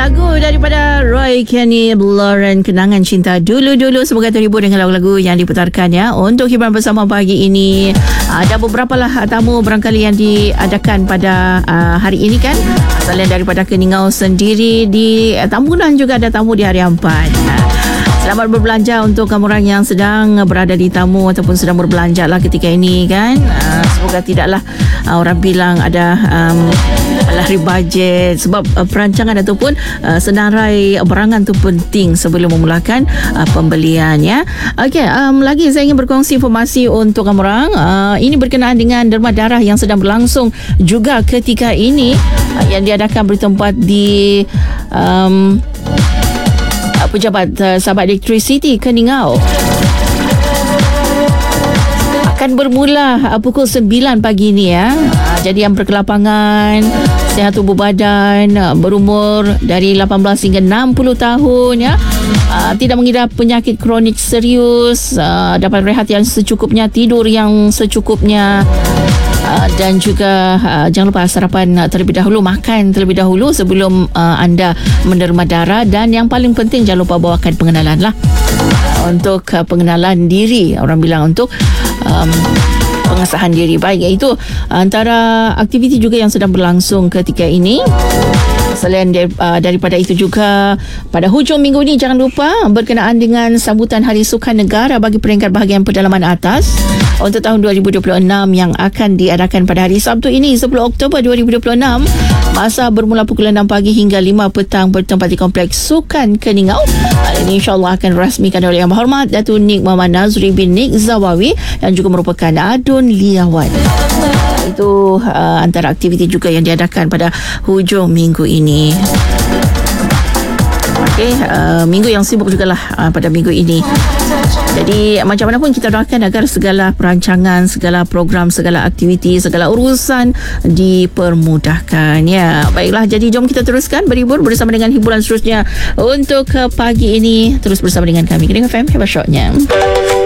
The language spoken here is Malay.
Lagu daripada Roy Kenny Lauren, Kenangan Cinta Dulu-Dulu. Semoga terhibur dengan lagu-lagu yang diputarkan ya. Untuk hiburan bersama pagi ini, ada beberapa lah tamu barangkali yang diadakan pada hari ini kan. Selain daripada Keningau sendiri, di Tambunan juga ada tamu di Harian 4. Selamat berbelanja untuk kamu orang yang sedang berada di tamu ataupun sedang berbelanja lah ketika ini kan. Semoga tidaklah orang bilang ada lari bajet, sebab perancangan ataupun senarai barangan tu penting sebelum memulakan pembelian ya. Okey, lagi saya ingin berkongsi informasi untuk kamu orang. Ini berkenaan dengan derma darah yang sedang berlangsung juga ketika ini, yang diadakan bertempat di Pejabat Sahabat Elektrisiti Keningau. Akan bermula pukul 9 pagi ni ya. Jadi yang berkelapangan, sihat tubuh badan, berumur dari 18 hingga 60 tahun ya. Tidak mengidap penyakit kronik serius, dapat rehat yang secukupnya, tidur yang secukupnya. Dan juga jangan lupa sarapan terlebih dahulu, makan terlebih dahulu sebelum anda menderma darah. Dan yang paling penting, jangan lupa bawakan pengenalan lah, untuk pengenalan diri. Orang bilang untuk pengesahan diri. Baik, iaitu antara aktiviti juga yang sedang berlangsung ketika ini. Selain daripada itu juga, pada hujung minggu ini jangan lupa berkenaan dengan sambutan Hari Sukan Negara bagi peringkat bahagian pedalaman atas untuk tahun 2026 yang akan diadakan pada hari Sabtu ini 10 Oktober 2026. Masa bermula pukul 6 pagi hingga 5 petang bertempat di Kompleks Sukan Keningau. Ini insyaAllah akan rasmikan oleh Yang Berhormat Datuk Nik Muhammad Nazri bin Nik Zawawi yang juga merupakan Adun Liawan. Itu antara aktiviti juga yang diadakan pada hujung minggu ini. Okey, minggu yang sibuk jugalah pada minggu ini. Jadi macam mana pun kita doakan agar segala perancangan, segala program, segala aktiviti, segala urusan dipermudahkan ya. Baiklah, jadi jom kita teruskan berhibur bersama dengan hiburan seterusnya untuk pagi ini. Terus bersama dengan kami Keningau FM, hebat shotnya.